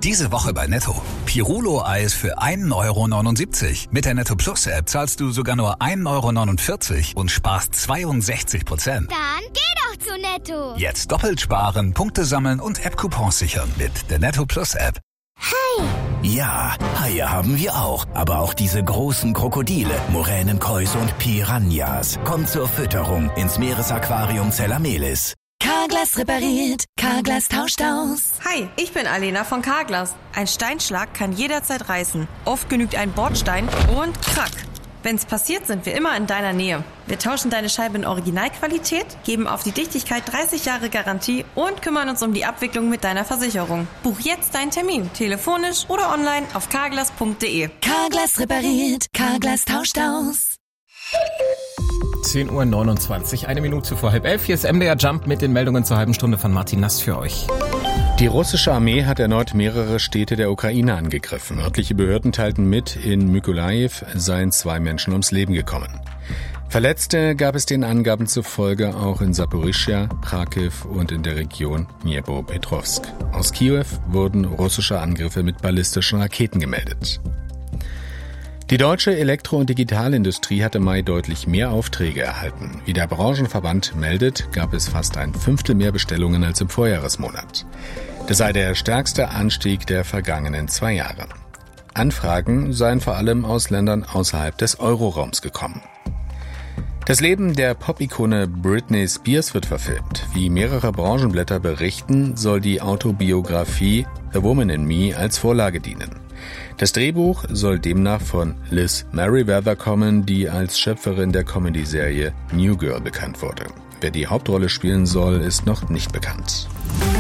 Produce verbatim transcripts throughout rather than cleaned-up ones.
Diese Woche bei Netto. Pirulo-Eis für ein Euro neunundsiebzig. Mit der Netto Plus App zahlst du sogar nur ein Euro neunundvierzig und sparst zweiundsechzig Prozent. Dann geh doch zu Netto. Jetzt doppelt sparen, Punkte sammeln und App-Coupons sichern mit der Netto Plus App. Hi. Ja, Haie haben wir auch. Aber auch diese großen Krokodile, Muränen, Käuse und Piranhas. Kommt zur Fütterung ins Meeresaquarium Zellamelis. Carglass repariert, Carglass tauscht aus. Hi, ich bin Alena von Carglass. Ein Steinschlag kann jederzeit reißen. Oft genügt ein Bordstein und krack. Wenn's passiert, sind wir immer in deiner Nähe. Wir tauschen deine Scheibe in Originalqualität, geben auf die Dichtigkeit dreißig Jahre Garantie und kümmern uns um die Abwicklung mit deiner Versicherung. Buch jetzt deinen Termin, telefonisch oder online auf carglass punkt de. Carglass repariert, Carglass tauscht aus. zehn Uhr neunundzwanzig, eine Minute vor halb elf. Hier ist M D R Jump mit den Meldungen zur halben Stunde von Martin Nass für euch. Die russische Armee hat erneut mehrere Städte der Ukraine angegriffen. Örtliche Behörden teilten mit, in Mykolajiw seien zwei Menschen ums Leben gekommen. Verletzte gab es den Angaben zufolge auch in Saporischschja, Charkiw und in der Region Dnipropetrovsk. Aus Kiew wurden russische Angriffe mit ballistischen Raketen gemeldet. Die deutsche Elektro- und Digitalindustrie hat im Mai deutlich mehr Aufträge erhalten. Wie der Branchenverband meldet, gab es fast ein Fünftel mehr Bestellungen als im Vorjahresmonat. Das sei der stärkste Anstieg der vergangenen zwei Jahre. Anfragen seien vor allem aus Ländern außerhalb des Euroraums gekommen. Das Leben der Pop-Ikone Britney Spears wird verfilmt. Wie mehrere Branchenblätter berichten, soll die Autobiografie The Woman in Me als Vorlage dienen. Das Drehbuch soll demnach von Liz Meriwether kommen, die als Schöpferin der Comedy-Serie New Girl bekannt wurde. Wer die Hauptrolle spielen soll, ist noch nicht bekannt.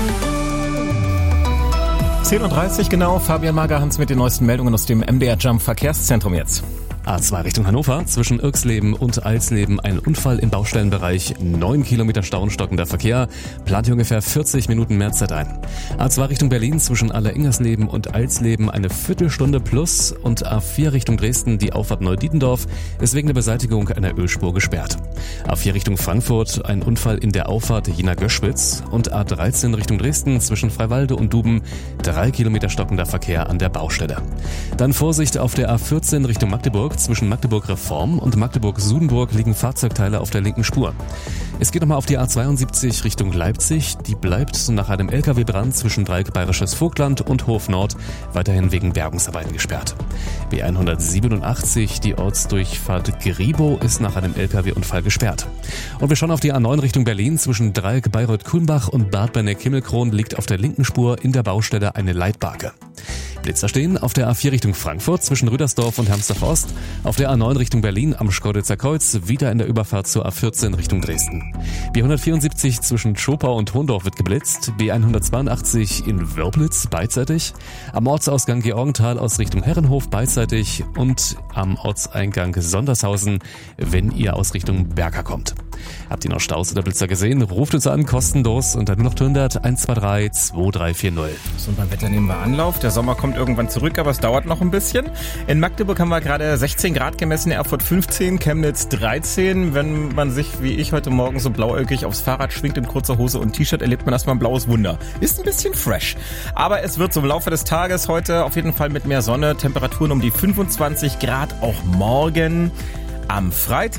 zehn Uhr dreißig genau, Fabian Magerhans mit den neuesten Meldungen aus dem M D R Jump Verkehrszentrum jetzt. A zwei Richtung Hannover, zwischen Irksleben und Alsleben ein Unfall im Baustellenbereich, neun Kilometer Stau und stockender Verkehr, plant hier ungefähr vierzig Minuten Mehrzeit ein. A zwei Richtung Berlin, zwischen Alleringersleben und Alsleben eine Viertelstunde plus und A vier Richtung Dresden, die Auffahrt Neudietendorf, ist wegen der Beseitigung einer Ölspur gesperrt. A vier Richtung Frankfurt, ein Unfall in der Auffahrt Jena-Göschwitz und A dreizehn Richtung Dresden, zwischen Freiwalde und Duben, drei Kilometer stockender Verkehr an der Baustelle. Dann Vorsicht auf der A vierzehn Richtung Magdeburg. Zwischen Magdeburg-Reform und Magdeburg-Sudenburg liegen Fahrzeugteile auf der linken Spur. Es geht nochmal auf die A zweiundsiebzig Richtung Leipzig. Die bleibt nach einem L K W-Brand zwischen Dreieck Bayerisches Vogtland und Hof Nord weiterhin wegen Bergungsarbeiten gesperrt. B hundertsiebenundachtzig, die Ortsdurchfahrt Griebow, ist nach einem L K W-Unfall gesperrt. Und wir schauen auf die A neun Richtung Berlin. Zwischen Dreieck Bayreuth-Kulmbach und Bad Benneck-Himmelkron liegt auf der linken Spur in der Baustelle eine Leitbarke. Blitzer stehen auf der A vier Richtung Frankfurt zwischen Rüdersdorf und Hermsdorf Ost, auf der A neun Richtung Berlin am Schkeuditzer Kreuz, wieder in der Überfahrt zur A vierzehn Richtung Dresden. B hundertvierundsiebzig zwischen Schopau und Hondorf wird geblitzt, B hundertzweiundachtzig in Wörblitz beidseitig, am Ortsausgang Georgenthal aus Richtung Herrenhof beidseitig und am Ortseingang Sondershausen, wenn ihr aus Richtung Berger kommt. Habt ihr noch Staus oder Blitzer gesehen? Ruft uns an, kostenlos unter null acht hundert eins zwei drei zwei drei vier null. So, und beim Wetter nehmen wir Anlauf. Der Sommer kommt irgendwann zurück, aber es dauert noch ein bisschen. In Magdeburg haben wir gerade sechzehn Grad gemessen, Erfurt fünfzehn, Chemnitz dreizehn. Wenn man sich, wie ich heute Morgen, so blauäugig aufs Fahrrad schwingt in kurzer Hose und T-Shirt, erlebt man erstmal ein blaues Wunder. Ist ein bisschen fresh. Aber es wird so im Laufe des Tages heute auf jeden Fall mit mehr Sonne, Temperaturen um die fünfundzwanzig Grad, auch morgen am Freitag.